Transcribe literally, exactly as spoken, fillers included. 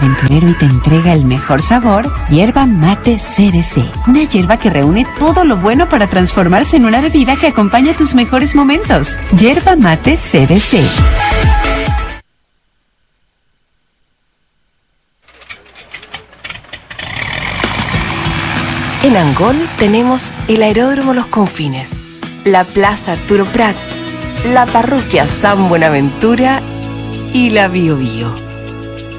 aventurero y te entrega el mejor sabor, Yerba Mate C D C. Una hierba que reúne todo lo bueno para transformarse en una bebida que acompaña tus mejores momentos. Yerba Mate C D C. En Angol tenemos el Aeródromo Los Confines, la Plaza Arturo Prat, la Parroquia San Buenaventura y la Bio Bio.